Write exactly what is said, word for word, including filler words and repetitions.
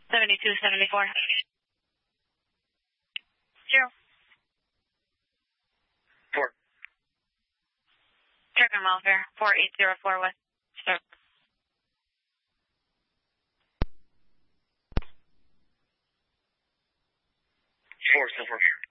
seventy-two seventy-four. Zero. Four. Check on welfare. four eight zero four West. Start. Four, so four.